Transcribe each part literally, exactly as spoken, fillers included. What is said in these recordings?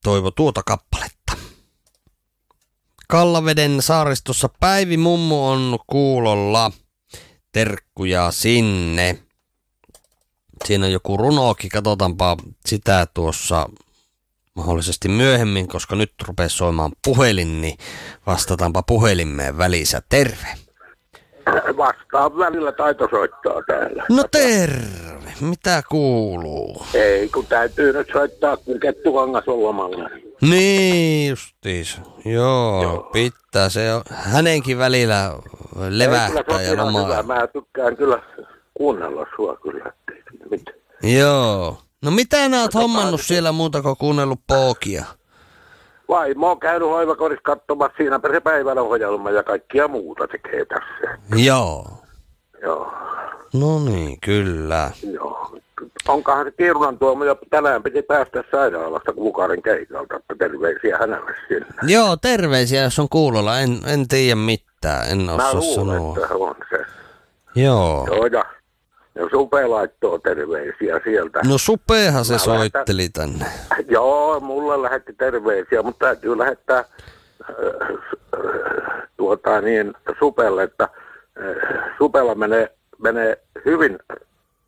toivo tuota kappaletta. Kallaveden saaristossa Päivi mummu on kuulolla. Terkkuja sinne. Siinä on joku runokin, katsotaanpa sitä tuossa mahdollisesti myöhemmin, koska nyt rupesi soimaan puhelin, niin vastataanpa puhelimeen välissä. Terve. Vastaan välillä taito soittaa täällä. No terve. Mitä kuuluu? Ei, kun täytyy nyt soittaa, kun Kettukangas on lomalla. Niin justiis. Joo, Joo. pitää se hänenkin välillä levähtää ja lomaa. Mä tykkään kyllä kuunnella sua kyllä. Mitä? Joo. No mitä nää oot hommannut siellä muuta kuin kuunnellut pookia? Vaimo on käynyt hoivakodissa katsomassa siinä se päivänohjelma ja kaikkia muuta tekee tässä. Joo. Joo. No niin, kyllä. Joo. Onkohan se Kirunan tuomo jo tänään piti päästä sairaalasta kuukauden keikalta, että terveisiä hänelle sinne. Joo, terveisiä jos on kuulolla. En, en tiedä mitään, en osaa Mä luulen, sanoa. että on se. Joo. Joo, ja, ja Supe laittoo terveisiä sieltä. No Supehan se Mä soitteli lähetän... tänne. Joo, mulle lähetti terveisiä, mutta täytyy lähettää äh, tuota niin Supelle, että äh, Supella menee, menee hyvin äh,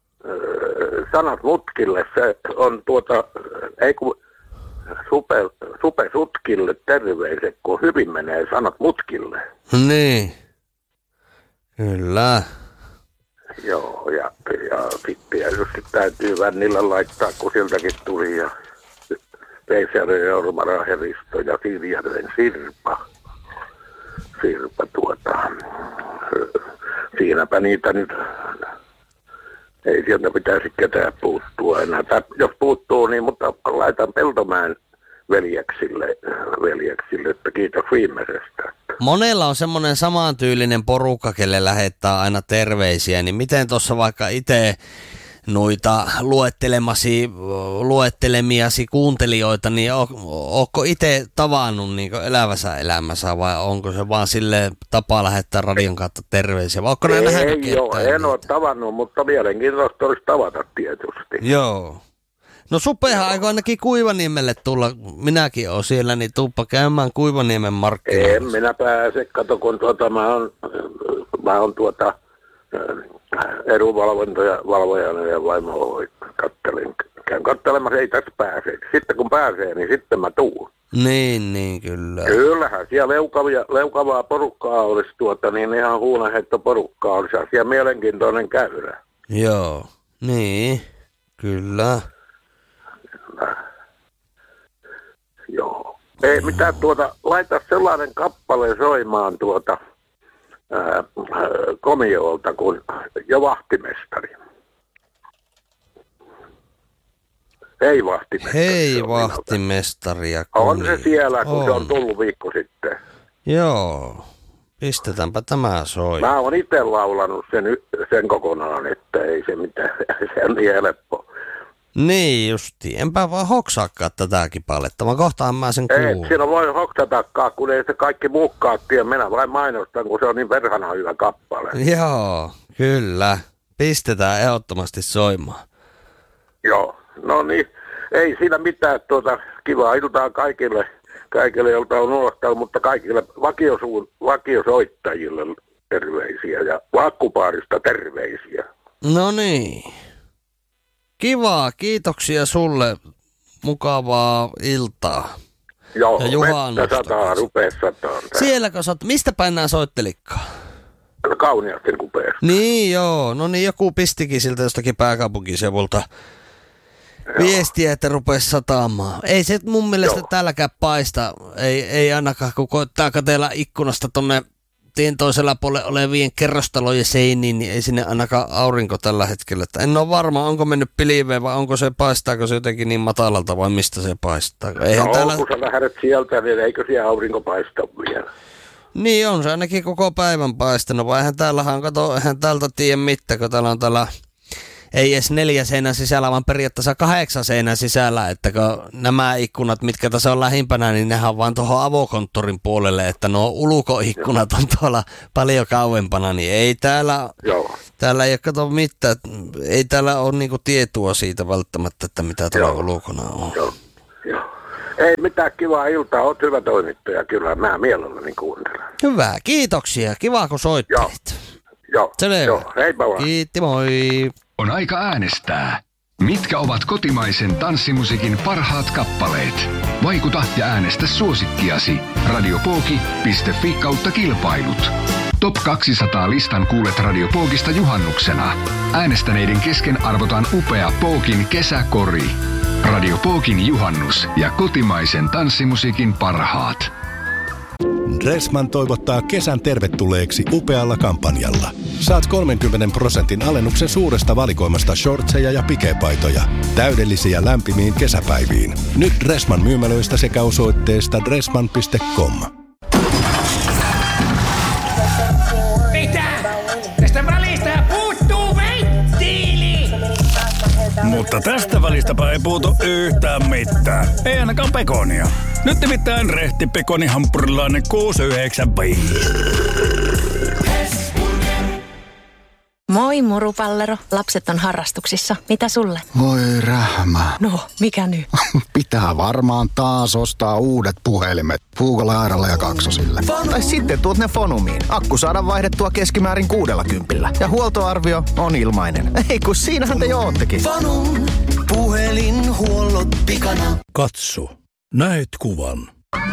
sanat mutkille. Se on tuota, ei kun Supe, Supe Sutkille terveiset, kun hyvin menee sanat mutkille. Niin. Kyllä. Joo, ja, ja sitten tietysti täytyy vännillä laittaa, kun sieltäkin tuli, ja Reisjärven Jorma Heristo ja Siirjärven Sirpa. Sirpa tuota, siinäpä niitä nyt, ei sieltä pitäisi ketään puuttua enää. Tai jos puuttuu, niin mutta laitan Peltomäen veljeksille, veljeksille, että kiitos viimeisestä. Monella on semmoinen samantyylinen porukka, kelle lähettää aina terveisiä, niin miten tuossa vaikka itse noita luettelemasi, luettelemiasi kuuntelijoita, niin ootko itse tavannut niin elävässä elämässä vai onko se vaan sille tapa lähettää radion kautta terveisiä? Vai onko ei, nähnyt ei joo, en ole tavannut, mutta mielenkiintoista olisi tavata tietysti. Joo. No Supehan aikoo ainakin Kuivaniemelle tulla, minäkin olen siellä, niin tuuppa käymään Kuivaniemen markkinoilla. En minä pääse, kato kun tuota, mä oon, mä oon tuota edunvalvojana ja vaimo kattelen, käyn kattelemassa, ei tässä pääse. Sitten kun pääsee, niin sitten mä tuun. Niin, niin kyllä. Kyllähän siellä leukavia, leukavaa porukkaa olisi tuota, niin ihan huunaheitto porukkaa olisi siellä mielenkiintoinen käydä. Joo, niin, kyllä. Joo. Ei mitään tuota, laita sellainen kappale soimaan tuota ää, komiolta kuin Jo vahtimestari. Hei vahtimestari. Hei vahtimestari. Ja on se siellä, kun on. Se on tullut viikko sitten. Joo. Pistetäänpä tämä soi. Mä oon itse laulanut sen, sen kokonaan, että ei se mitään, se on niin helppo. Niin justi. Enpä vaan hoksaakaan tätäkin paletta, vaan kohtaan mä sen kuulun. Ei, siinä voi hoksatakaan, kun ei se kaikki muukkaat tie. Minä vain mainostan, kun se on niin verhana hyvä kappale. Joo, kyllä. Pistetään ehdottomasti soimaan. Joo, no niin. Ei siinä mitään, tuota, kivaa iltaa kaikille, kaikille, jolta on unohtanut, mutta kaikille vakiosuun, vakiosoittajille terveisiä ja Vakkupaarista terveisiä. No niin. Kivaa, kiitoksia sulle. Mukavaa iltaa. Joo, ja vettä sataa, rupee sataan. Sielläkö sä, mistä päin nää soittelikkaan? Kauniasti kupeesta. Niin joo, no niin joku pistikin siltä jostakin pääkaupunkiseudulta viestiä, että rupesi sataamaan. Ei se mun mielestä joo. Täälläkään paista, ei, ei ainakaan kun koittaa katsella ikkunasta tonne tien toisella puolella olevien kerrostalojen seiniin, niin ei sinne ainakaan aurinko tällä hetkellä. Että en ole varma, onko mennyt pilveen vai onko se, paistaako se jotenkin niin matalalta vai mistä se paistaa. Eihän no täällä... kun sä lähdet sieltä, niin eikö siellä aurinko paista vielä? Niin on se ainakin koko päivän paistanut, vai eihän täällähän, kato, eihän täältä tiedä mitään, kun täällä on täällä ei edes neljä seinän sisällä, vaan periaatteessa kahdeksan seinän sisällä, että kun nämä ikkunat, mitkä tässä on lähimpänä, niin nehän on vaan tuohon avokonttorin puolelle, että nuo ulkoikkunat on tuolla paljon kauempana, niin ei täällä, Joo. täällä ei kato mitään, ei täällä ole niinku tietoa siitä välttämättä, että mitä tuolla ulkona on. Joo. Joo. Ei mitään, kivaa iltaa. Oot hyvä toimittaja, kyllä. Mä mielelläni kuuntelen. Hyvä, kiitoksia. Kiva, kun soittelit. Joo, joo, joo. Heipä vaan. Kiitti, moi. On aika äänestää. Mitkä ovat kotimaisen tanssimusiikin parhaat kappaleet? Vaikuta ja äänestä suosikkiasi. radiopoki piste fi kautta kilpailut. Top kaksisataa listan kuulet Radio Pookista juhannuksena. Äänestäneiden kesken arvotaan upea Pookin kesäkori. Radio Pookin juhannus ja kotimaisen tanssimusiikin parhaat. Dressman toivottaa kesän tervetulleeksi upealla kampanjalla. Saat kolmenkymmenen prosentin alennuksen suuresta valikoimasta shortseja ja pikepaitoja. Täydellisiä lämpimiin kesäpäiviin. Nyt Dressman myymälöistä sekä osoitteesta dressman piste com. Mitä? Tästä välistä puuttuu venttiili! Mutta tästä välistäpä ei puutu yhtään mitään. Ei ainakaan pekonia. Nyt nimittäin rehti pekonihampurilainen kuusi yhdeksän viisi. Moi murupallero, lapset on harrastuksissa. Mitä sulle? Voi rähmä. No, mikä nyt? Pitää varmaan taas ostaa uudet puhelimet. Puukolla Airalla ja Kaksosille. Tai sitten tuot ne Fonumiin. Akku saadaan vaihdettua keskimäärin kuudella kympillä. Ja huoltoarvio on ilmainen. Ei kun siinähän te jo oottekin. Fonum, puhelinhuollot pikana. Katso, näet kuvan.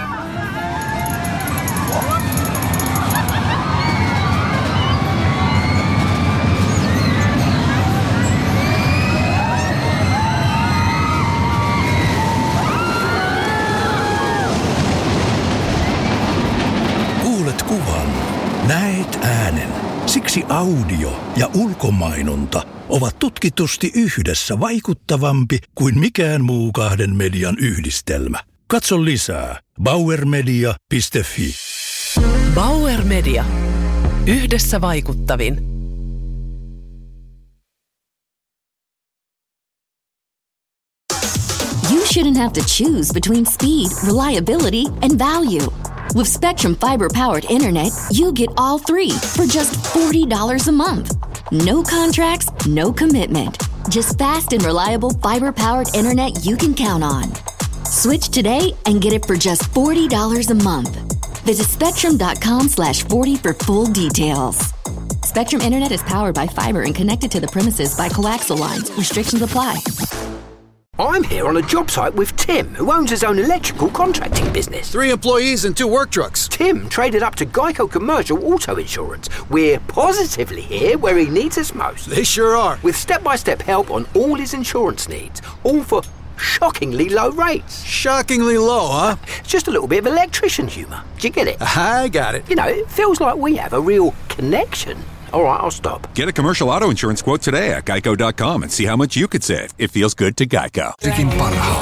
Kuvan, näet äänen. Siksi audio ja ulkomainonta ovat tutkitusti yhdessä vaikuttavampi kuin mikään muu kahden median yhdistelmä. Katso lisää bauer media piste fi. Bauer Media. Yhdessä vaikuttavin. You shouldn't have to choose between speed, reliability, and value. With Spectrum Fiber-powered internet, you get all three for just forty dollars a month. No contracts, no commitment. Just fast and reliable fiber-powered internet you can count on. Switch today and get it for just forty dollars a month. Visit spectrum.com slash 40 for full details. Spectrum Internet is powered by fiber and connected to the premises by coaxial lines. Restrictions apply. I'm here on a job site with Tim, who owns his own electrical contracting business. Three employees and two work trucks. Tim traded up to Geico Commercial Auto Insurance. We're positively here where he needs us most. They sure are. With step-by-step help on all his insurance needs, all for shockingly low rates. Shockingly low, huh? Just a little bit of electrician humour. Do you get it? I got it. You know, it feels like we have a real connection. All right, I'll stop. Get a commercial auto insurance quote today at geico dot com and see how much you could save. It feels good to Geico. Musiikin parhaat.